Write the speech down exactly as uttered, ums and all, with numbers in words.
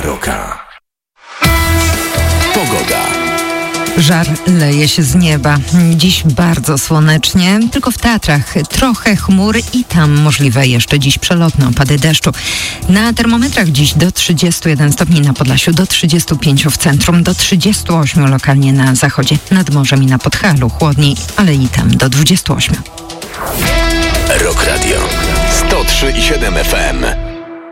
Rocka. Pogoda. Żar leje się z nieba. Dziś bardzo słonecznie, tylko w Tatrach trochę chmur i tam możliwe jeszcze dziś przelotne opady deszczu. Na termometrach dziś do trzydziestu jeden stopni na Podlasiu, do trzydziestu pięciu w centrum, do trzydziestu ośmiu lokalnie na zachodzie. Nad morzem i na Podhalu chłodniej, ale i tam do dwudziestu ośmiu. Rock Radio sto trzy i siedem F M.